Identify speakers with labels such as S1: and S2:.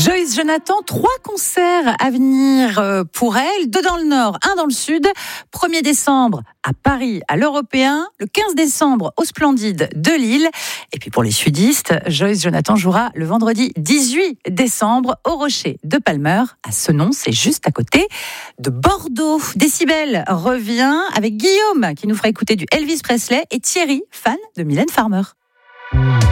S1: Joyce Jonathan, 3 concerts à venir pour elle, 2 dans le Nord, 1 dans le Sud. 1er décembre à Paris, à l'Européen. Le 15 décembre au Splendide de Lille. Et puis pour les sudistes, Joyce Jonathan jouera le vendredi 18 décembre au Rocher de Palmer, à Senon, c'est juste à côté de Bordeaux. Décibel revient avec Guillaume qui nous fera écouter du Elvis Presley et Thierry, fan de Mylène Farmer.